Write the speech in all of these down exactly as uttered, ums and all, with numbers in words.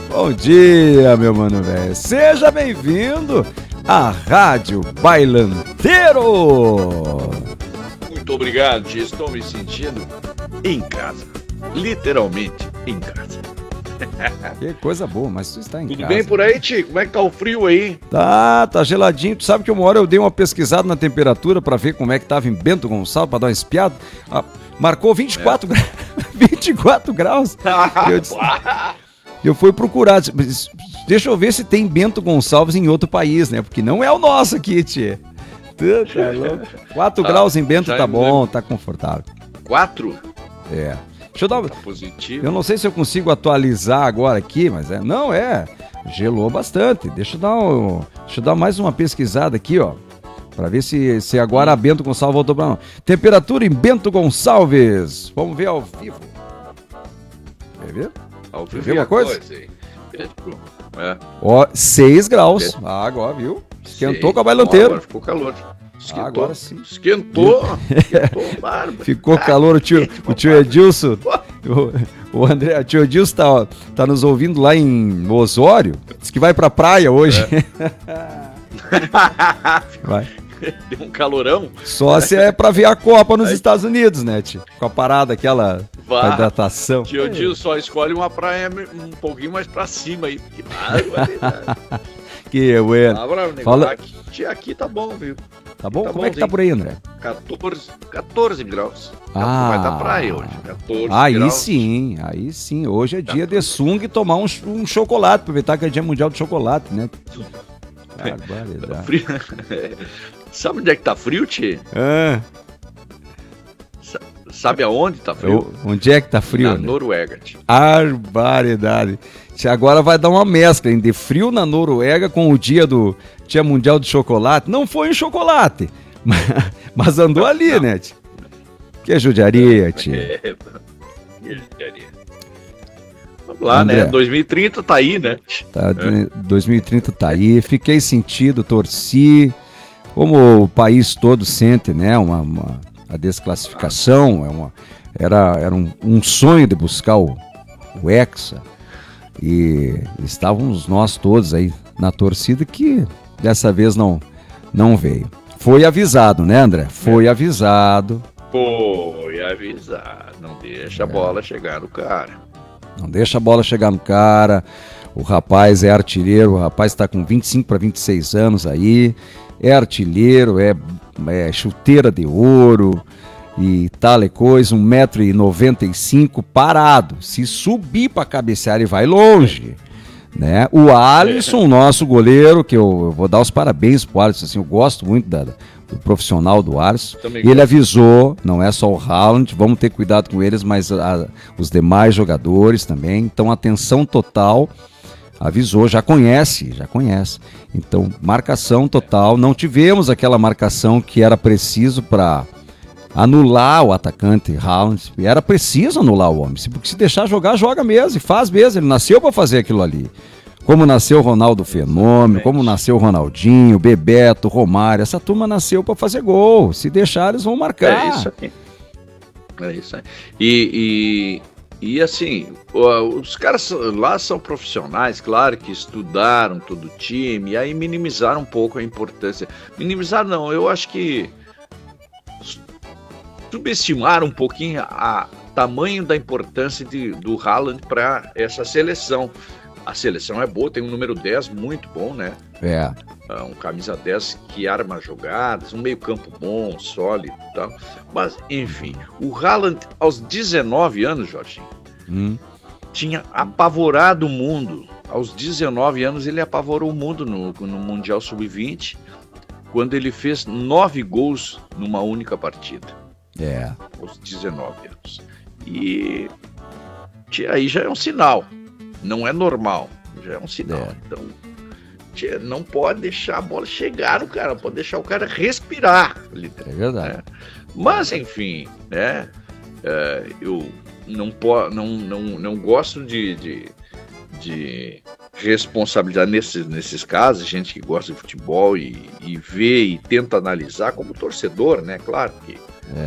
Bom dia, meu mano velho. Seja bem-vindo à Rádio Bailanteiro. Muito obrigado, tia. Estou me sentindo em casa. Literalmente em casa. Que coisa boa, mas tu está em Tudo casa. Tudo bem por aí, tio? Como é que tá o frio aí? Tá, tá geladinho. Tu sabe que uma hora eu dei uma pesquisada na temperatura pra ver como é que tava em Bento Gonçalves, pra dar uma espiada. Ah, marcou vinte e quatro, é. vinte e quatro graus. Eu, disse, eu fui procurar. Deixa eu ver se tem Bento Gonçalves em outro país, né? Porque não é o nosso aqui, tia. quatro ah, graus em Bento tá bom, tá confortável. quatro? É. Deixa eu dar. Tá positivo. Eu não sei se eu consigo atualizar agora aqui, mas é. Não, é. Gelou bastante. Deixa eu dar, um... Deixa eu dar mais uma pesquisada aqui, ó. Pra ver se, se agora a Bento Gonçalves voltou pra não. Temperatura em Bento Gonçalves. Vamos ver ao vivo. Quer ver? Ao vivo ver uma coisa? coisa é. Ó, seis graus. Ah, agora, viu? Esquentou com a Bailanteiro. Agora ficou calor. Esquentou. Ah, agora sim. Esquentou. Esquentou, barba. Ficou calor. O tio, o tio Edilson, o, o André, o tio Edilson tá, ó, tá nos ouvindo lá em Osório. Diz que vai pra praia hoje. É. Vai. Deu um calorão. Só se é pra ver a Copa nos Estados Unidos, né, tio? Com a parada, aquela Vá. hidratação. Tio Edilson só escolhe uma praia um pouquinho mais pra cima aí. Porque, ah, que bueno. Fala. Aqui, aqui tá bom, viu? Tá bom? Tá Como é que tá por aí, André? catorze, catorze graus. Ah, vai dar praia hoje. catorze aí graus. sim, aí sim. Hoje é dia de sunga e tomar um, um chocolate. Aproveitar que é dia mundial de chocolate, né? Frio. Sabe onde é que tá frio, tchê? Ah. Sabe aonde tá frio? Eu, onde é que tá frio? Na né? Noruega, tchê. Barbaridade. Agora vai dar uma mescla hein, de frio na Noruega com o dia do Dia Mundial de Chocolate. Não foi um chocolate, mas andou ali, não. Né? Tchê? Que judiaria, tchê. É, que judiaria. Vamos lá, André, né? dois mil e trinta tá aí, né? Tá, é. dois mil e trinta tá aí. Fiquei sentido, torci. Como o país todo sente, né? Uma, uma, a desclassificação. É uma, era era um, um sonho de buscar o, o Hexa. E estávamos nós todos aí na torcida que dessa vez não, não veio. Foi avisado, né, André? Foi é. avisado. Foi avisado. Não deixa é. a bola chegar no cara. Não deixa a bola chegar no cara. O rapaz é artilheiro, o rapaz está com vinte e cinco para vinte e seis anos aí. É artilheiro, é, é chuteira de ouro e tal e coisa, um metro e noventa e cinco parado. Se subir para cabecear, ele vai longe. Né? O Alisson, nosso goleiro, que eu, eu vou dar os parabéns pro Alisson, assim, eu gosto muito da, do profissional do Alisson. Ele avisou, não é só o Haaland, vamos ter cuidado com eles, mas a, os demais jogadores também. Então, atenção total. Avisou, já conhece, já conhece. Então, marcação total. Não tivemos aquela marcação que era preciso para anular o atacante Haaland. Era preciso anular o homem, porque se deixar jogar, joga mesmo e faz mesmo. Ele nasceu para fazer aquilo ali. Como nasceu o Ronaldo Fenômeno, como nasceu o Ronaldinho, Bebeto, Romário. Essa turma nasceu para fazer gol. Se deixar, eles vão marcar. É isso aí. É isso aí. E... e... E assim, os caras lá são profissionais, claro, que estudaram todo o time, e aí minimizaram um pouco a importância. Minimizar não, eu acho que subestimaram um pouquinho a tamanho da importância de, do Haaland para essa seleção. A seleção é boa, tem um número dez muito bom, né? É. Um camisa dez que arma jogadas, um meio campo bom, sólido e tal. Mas, enfim, o Haaland, aos dezenove anos, Jorginho, hum. tinha apavorado o mundo. Aos dezenove anos, ele apavorou o mundo no, no Mundial sub vinte, quando ele fez nove gols numa única partida. É. Aos dezenove anos. E aí já é um sinal. Não é normal, já é um sinal. É. Então, não pode deixar a bola chegar no cara, pode deixar o cara respirar. É verdade. Né? Mas, enfim, né? É, eu não, po- não, não, não gosto de, de, de responsabilidade nesses, nesses casos, gente que gosta de futebol e, e vê e tenta analisar como torcedor, né? Claro que é.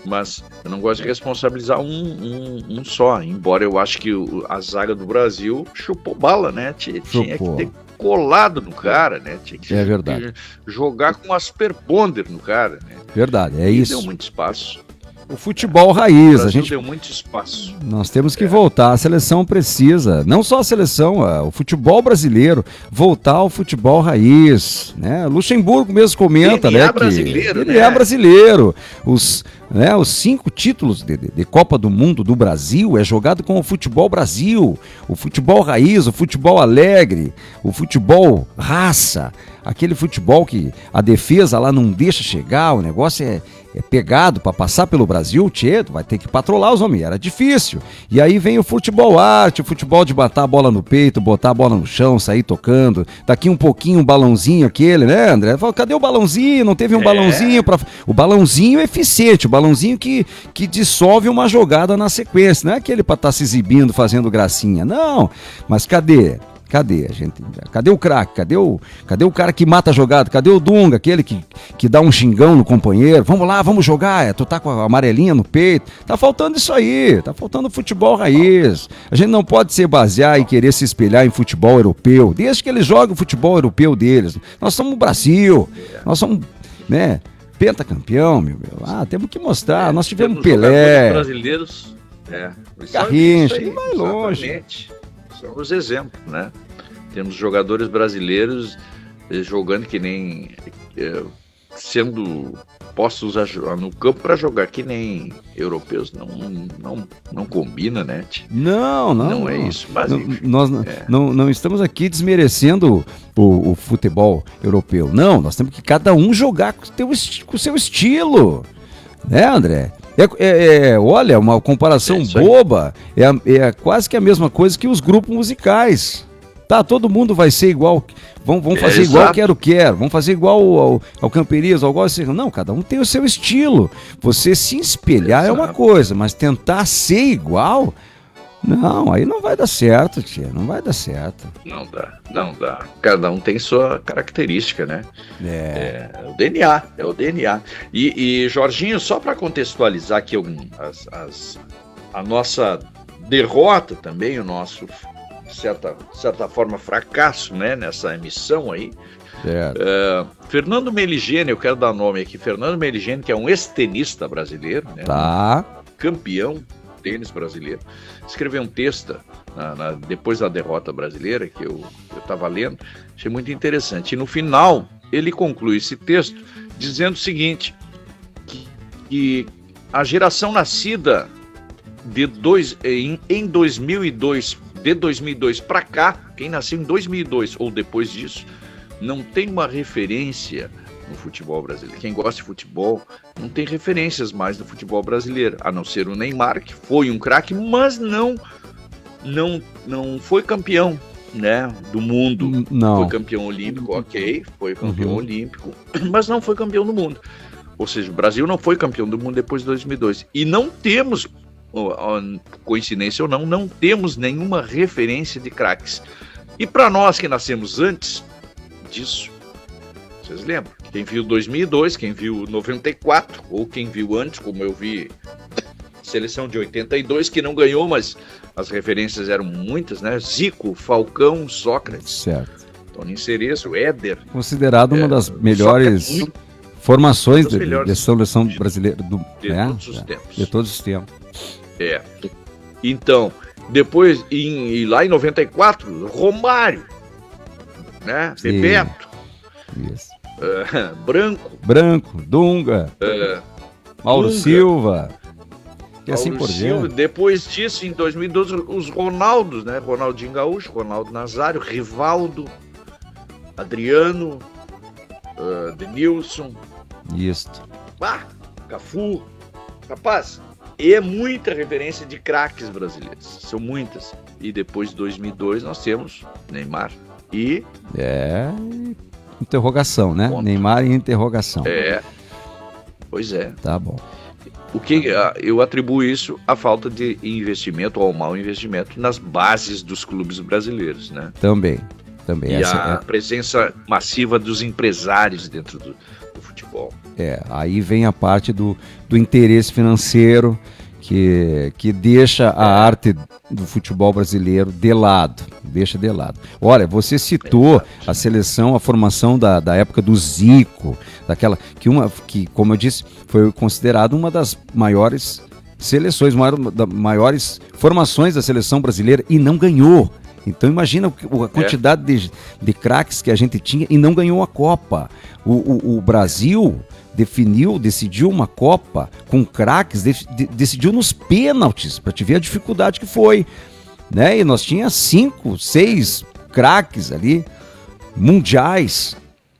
Mas eu não gosto de responsabilizar um, um, um só, embora eu acho que o, a zaga do Brasil chupou bala, né? Tinha, tinha que ter colado no cara, né? Tinha que é verdade. jogar com as Asperbonder no cara, né? Verdade, é e isso. Deu muito espaço. O futebol raiz, a gente deu muito espaço. Nós temos que é. voltar, a seleção precisa, não só a seleção, o futebol brasileiro, voltar ao futebol raiz, né? Luxemburgo mesmo comenta, ele né, é brasileiro, que né? ele é brasileiro. Os, né, os cinco títulos de, de, de Copa do Mundo do Brasil é jogado com o futebol Brasil, o futebol raiz, o futebol alegre, o futebol raça, aquele futebol que a defesa lá não deixa chegar, o negócio é É pegado para passar pelo Brasil, tchê, vai ter que patrolar os homens, era difícil. E aí vem o futebol arte, o futebol de botar a bola no peito, botar a bola no chão, sair tocando. Daqui um pouquinho um balãozinho aquele, né, André? Fala, cadê o balãozinho? Não teve um é. balãozinho para o balãozinho eficiente, o balãozinho que, que dissolve uma jogada na sequência, não é aquele para estar tá se exibindo, fazendo gracinha, não. Mas cadê? Cadê a gente? Cadê o craque? Cadê o, cadê o cara que mata a jogada? Cadê o Dunga, aquele que, que dá um xingão no companheiro? Vamos lá, vamos jogar. É, tu tá com a amarelinha no peito. Tá faltando isso aí. Tá faltando futebol raiz. A gente não pode se basear e querer se espelhar em futebol europeu. Desde que eles joguem o futebol europeu deles. Nós somos o Brasil. Nós somos, né, pentacampeão, meu. Ah, temos que mostrar. É, Nós tivemos temos Pelé. Brasileiros. É. Garrincha. E vai longe. São os exemplos, né? Temos jogadores brasileiros eh, jogando que nem eh, sendo postos a, no campo para jogar que nem europeus, não, não, não combina, né? Não, não. Não é isso. Mas, não, enfim, nós é. não, não estamos aqui desmerecendo o, o futebol europeu. Não, nós temos que cada um jogar com o, teu, com o seu estilo, né, André? É, é, é, olha, uma comparação é boba, é, é quase que a mesma coisa que os grupos musicais. Tá, todo mundo vai ser igual, vão, vão fazer é, igual Quero Quero, vão fazer igual ao, ao Camperizo, ao Gosto. Não, cada um tem o seu estilo. Você se espelhar exato. É uma coisa, mas tentar ser igual, não, aí não vai dar certo, tia, não vai dar certo. Não dá, não dá. Cada um tem sua característica, né? É, é o D N A, é o D N A. E, e Jorginho, só para contextualizar aqui as, as, a nossa derrota também, o nosso, de certa, de certa forma, fracasso, né, nessa emissão aí. É, Fernando Meligeni, eu quero dar nome aqui, Fernando Meligeni, que é um ex-tenista brasileiro, né? Tá. Campeão tênis brasileiro, escreveu um texto na, na, depois da derrota brasileira, que eu estava lendo, achei muito interessante. E no final, ele conclui esse texto dizendo o seguinte, que, que a geração nascida de dois, em, em dois mil e dois, de dois mil e dois para cá, quem nasceu em dois mil e dois ou depois disso, não tem uma referência no futebol brasileiro. Quem gosta de futebol não tem referências mais no futebol brasileiro, a não ser o Neymar, que foi um craque, mas não, não, não foi campeão, né, do mundo. Não. Foi campeão olímpico, ok, foi campeão uhum. olímpico, mas não foi campeão do mundo. Ou seja, o Brasil não foi campeão do mundo depois de dois mil e dois. E não temos, coincidência ou não, não temos nenhuma referência de craques. E para nós que nascemos antes disso, vocês lembram? Quem viu dois mil e dois, quem viu noventa e quatro, ou quem viu antes, como eu vi, seleção de oitenta e dois, que não ganhou, mas as referências eram muitas, né? Zico, Falcão, Sócrates. Certo. Toninho Cerezo, Éder. Considerado uma das é, melhores Sócrates, formações de, melhores de seleção brasileira do, de né? todos os tempos. De todos os tempos. É. Então, depois, em, e lá em noventa e quatro, Romário, né? Sim. Bebeto. Isso. Uh, Branco. Branco, Dunga, uh, Mauro Dunga, Silva. E Mauro assim por Silva. diante. Depois disso, em dois mil e doze, os Ronaldos, né? Ronaldinho Gaúcho, Ronaldo Nazário, Rivaldo, Adriano, uh, Denilson. Isso. Ah, Cafu. Rapaz, é muita referência de craques brasileiros. São muitas. E depois de dois mil e dois nós temos Neymar. E... É... Interrogação, né? Ponto. Neymar em interrogação. É. Pois é. Tá bom. O que eu atribuo isso à falta de investimento ou ao mau investimento nas bases dos clubes brasileiros, né? Também. Também. E Essa a é... presença massiva dos empresários dentro do, do futebol. É, aí vem a parte do, do interesse financeiro que, que deixa a é. arte do futebol brasileiro de lado, deixa de lado. Olha, você citou é a seleção, a formação da, da época do Zico, daquela que, uma, que, como eu disse, foi considerada uma das maiores seleções, maior, da, maiores formações da seleção brasileira e não ganhou. Então imagina a quantidade é. de, de craques que a gente tinha e não ganhou a Copa. O, o, o Brasil definiu, decidiu uma Copa com craques, de, de, decidiu nos pênaltis, para te ver a dificuldade que foi. Né? E nós tínhamos cinco, seis craques ali, mundiais.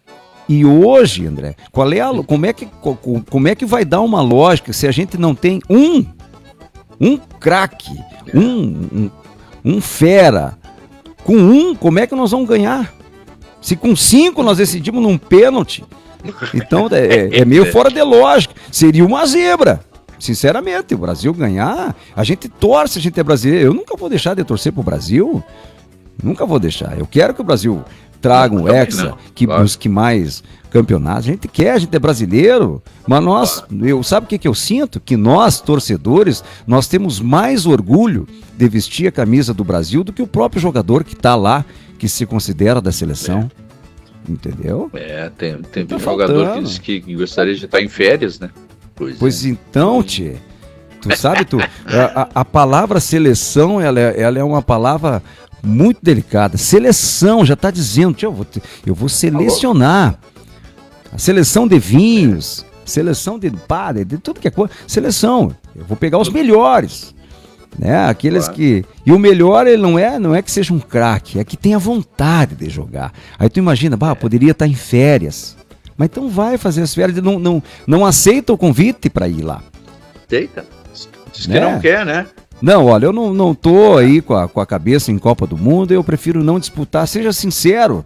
E hoje, André, qual é a, como, é que, como é que vai dar uma lógica se a gente não tem um, um craque, um, um, um fera? Com um, como é que nós vamos ganhar? Se com cinco nós decidimos num pênalti, então é, é meio fora de lógica. Seria uma zebra. Sinceramente, o Brasil ganhar, a gente torce, a gente é brasileiro. Eu nunca vou deixar de torcer pro Brasil. Nunca vou deixar. Eu quero que o Brasil traga um hexa, que claro. busque mais campeonatos. A gente quer, a gente é brasileiro. Mas nós, eu, sabe o que, que eu sinto? Que nós, torcedores, nós temos mais orgulho de vestir a camisa do Brasil do que o próprio jogador que está lá, que se considera da seleção. É. Entendeu? É, tem, tem tá jogador faltando. que diz que gostaria de estar em férias, né? Pois, pois é. Então, tchê, tu sabe, tu, a, a palavra seleção, ela é, ela é uma palavra muito delicada. Seleção, já está dizendo, tchê, eu, vou, eu vou selecionar. A seleção de vinhos, seleção de pá, de, de tudo que é coisa. Seleção, eu vou pegar os melhores. Né? Aqueles claro. que. E o melhor ele não é, não é que seja um craque, é que tenha vontade de jogar. Aí tu imagina, bah, poderia estar em férias. Mas então vai fazer as férias, não, não, não aceita o convite para ir lá. Aceita. Diz que né? não quer, né? Não, olha, eu não, não tô aí com a, com a cabeça em Copa do Mundo, eu prefiro não disputar, seja sincero.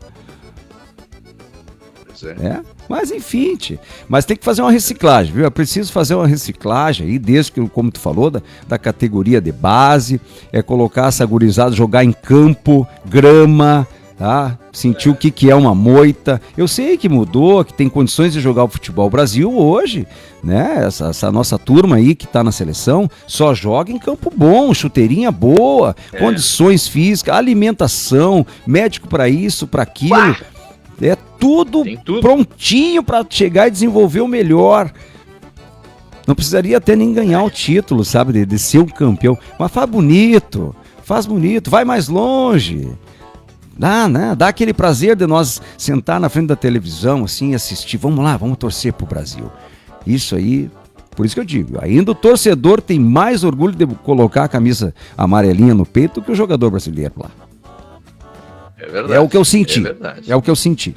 Pois é. é? Mas enfim, tchê. Mas tem que fazer uma reciclagem, viu? É preciso fazer uma reciclagem aí, desde que, como tu falou, da, da categoria de base, é colocar essa gurizada, jogar em campo, grama, tá? Sentir o que, que é uma moita. Eu sei que mudou, que tem condições de jogar o futebol Brasil hoje, né? Essa, essa nossa turma aí que tá na seleção só joga em campo bom, chuteirinha boa, é. condições físicas, alimentação, médico para isso, para aquilo. Bah! É tudo, tudo. prontinho para chegar e desenvolver o melhor. Não precisaria até nem ganhar o título, sabe, de, de ser um campeão. Mas faz bonito, faz bonito, vai mais longe. Dá, né? Dá aquele prazer de nós sentar na frente da televisão, assim, assistir. Vamos lá, vamos torcer pro Brasil. Isso aí, por isso que eu digo, ainda o torcedor tem mais orgulho de colocar a camisa amarelinha no peito do que o jogador brasileiro lá. É verdade. É o que eu senti. É verdade. É o que eu senti.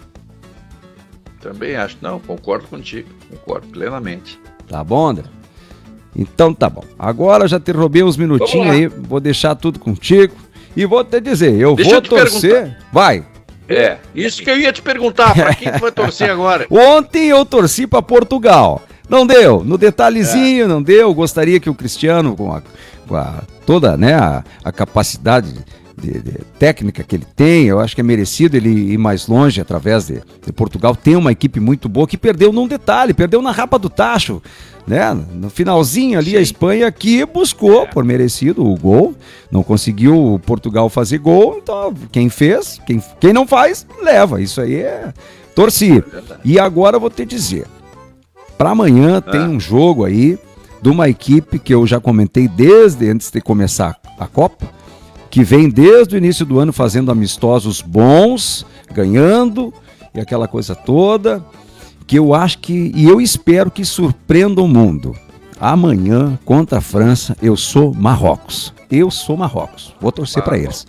Também acho. Não, concordo contigo. Concordo plenamente. Tá bom, André? Então tá bom. Agora já te roubei uns minutinhos aí. Vou deixar tudo contigo. E vou te dizer, eu Deixa vou eu torcer. Perguntar. Vai. É, isso que eu ia te perguntar. Pra quem tu vai torcer agora? Ontem eu torci pra Portugal. Não deu. No detalhezinho, é. não deu. Gostaria que o Cristiano, com, a, com a, toda né, a, a capacidade De, de, técnica que ele tem, eu acho que é merecido ele ir mais longe através de, de Portugal. Tem uma equipe muito boa que perdeu num detalhe, perdeu na rapa do tacho, né? No finalzinho ali, Sim. a Espanha que buscou, é. por merecido, o gol, não conseguiu o Portugal fazer gol, então quem fez, quem, quem não faz, leva. Isso aí é torci. É e agora eu vou te dizer, para amanhã ah. tem um jogo aí de uma equipe que eu já comentei desde antes de começar a Copa, que vem desde o início do ano fazendo amistosos bons, ganhando, e aquela coisa toda, que eu acho que, e eu espero que surpreenda o mundo. Amanhã, contra a França, eu sou Marrocos. Eu sou Marrocos. Vou torcer para eles.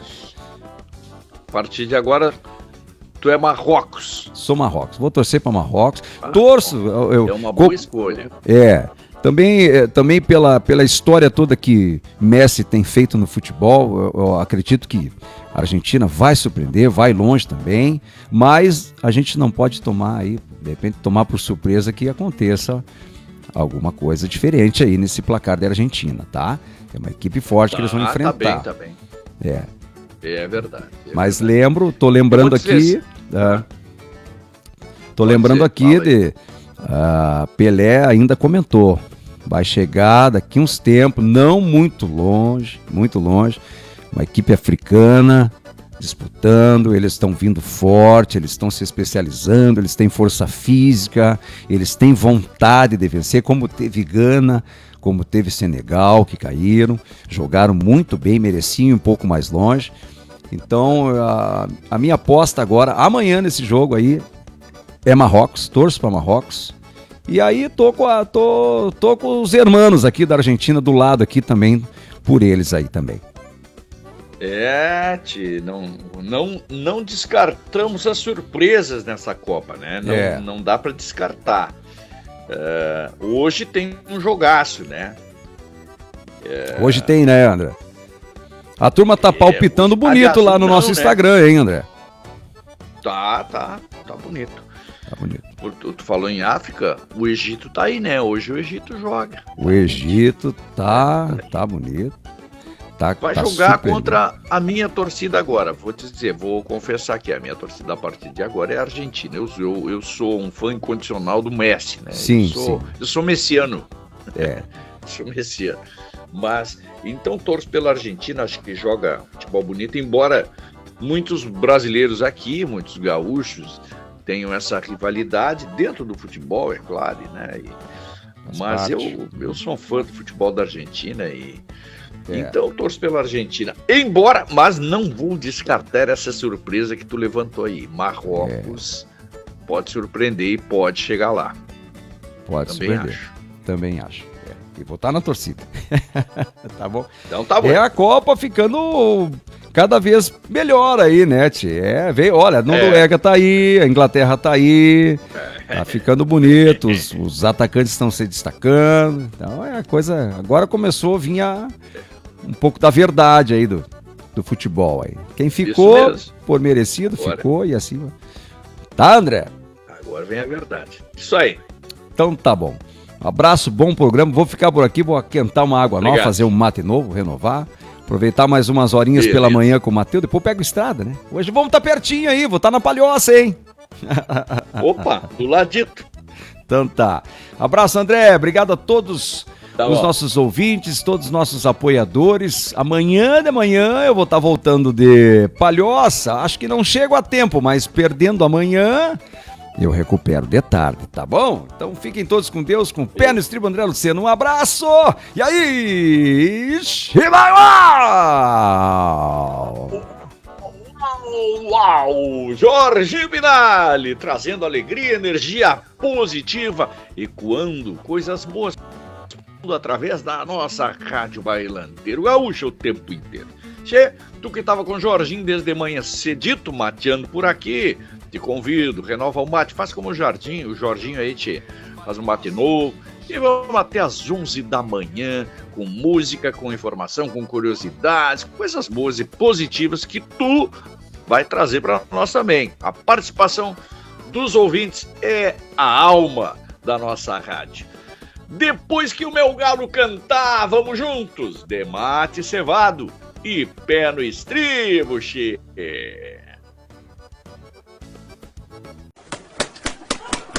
A partir de agora, tu é Marrocos. Sou Marrocos. Vou torcer para Marrocos. Ah, Torço. Eu, eu, é uma boa co- escolha. É. Também, também pela, pela história toda que Messi tem feito no futebol, eu, eu acredito que a Argentina vai surpreender, vai longe também, mas a gente não pode tomar aí, de repente tomar por surpresa que aconteça alguma coisa diferente aí nesse placar da Argentina, tá? É uma equipe forte tá, que eles vão enfrentar. Tá bem, tá bem. É. É verdade. É mas verdade. lembro, tô lembrando aqui... É, tô lembrando aqui de... Uh, Pelé ainda comentou, vai chegar daqui uns tempos, não muito longe, muito longe, uma equipe africana disputando, eles estão vindo forte, eles estão se especializando, eles têm força física, eles têm vontade de vencer, como teve Gana, como teve Senegal, que caíram, jogaram muito bem, mereciam um pouco mais longe. Então a, a minha aposta agora, amanhã nesse jogo aí, é Marrocos, torço para Marrocos. E aí tô com, a, tô, tô com os hermanos aqui da Argentina do lado aqui também, por eles aí também. É, tch, não, não, não descartamos as surpresas nessa Copa, né? Não, é. não dá para descartar. Uh, hoje tem um jogaço, né? É... Hoje tem, né, André? A turma tá palpitando é, bonito aliás, lá no não, nosso né? Instagram, hein, André? Tá, tá, tá bonito. Tá bonito. Tu, tu falou em África, o Egito tá aí, né? Hoje o Egito joga. O Egito tá, tá bonito. Tá, Vai tá jogar super contra bem. a minha torcida agora. Vou te dizer, vou confessar que a minha torcida a partir de agora é a Argentina. Eu, eu, eu sou um fã incondicional do Messi, né? Sim, eu sou, sim. Eu sou messiano. É. sou messiano. Mas, então torço pela Argentina, acho que joga futebol bonito, embora muitos brasileiros aqui, muitos gaúchos, tenham essa rivalidade dentro do futebol, é claro, né? E, mas eu, eu sou um fã do futebol da Argentina e É. Então eu torço pela Argentina, embora, mas não vou descartar essa surpresa que tu levantou aí. Marrocos é. pode surpreender e pode chegar lá. Pode Também surpreender. acho. Também acho. É. E vou estar na torcida. Tá bom? Então tá bom. É a Copa ficando cada vez melhor aí, né, tchê? É, veio, olha, a Noruega é. tá aí, a Inglaterra tá aí, é. tá ficando bonito, os, os atacantes estão se destacando. Então é a coisa. Agora começou a vir a, um pouco da verdade aí do, do futebol aí. Quem ficou por merecido, Agora. ficou e assim. Tá, André? Agora vem a verdade. Isso aí. Então tá bom. Um abraço, bom programa. Vou ficar por aqui, vou aquentar uma água Obrigado. nova, fazer um mate novo, renovar. Aproveitar mais umas horinhas Beleza. pela manhã com o Matheus, depois pego estrada, né? Hoje vamos estar tá pertinho aí, vou estar tá na Palhoça, hein? Opa, do ladito. Então tá. Abraço, André. Obrigado a todos tá os bom. nossos ouvintes, todos os nossos apoiadores. Amanhã de manhã eu vou estar tá voltando de Palhoça. Acho que não chego a tempo, mas perdendo amanhã eu recupero de tarde, tá bom? Então fiquem todos com Deus, com o pé no estribo, André Luciano. Um abraço! E aí, Chihuahua! Uau! Jorginho Binali, trazendo alegria, energia positiva, ecoando coisas boas através da nossa Rádio Bailanteiro Gaúcha o tempo inteiro. Che, tu que tava com o Jorginho desde manhã cedito, mateando por aqui, te convido, renova o mate, faz como o Jardim, o Jorginho aí, tchê, faz um mate novo. E vamos até às onze da manhã, com música, com informação, com curiosidades, coisas boas e positivas que tu vai trazer para nós também. A participação dos ouvintes é a alma da nossa rádio. Depois que o meu galo cantar, vamos juntos, de mate cevado e pé no estribo, che.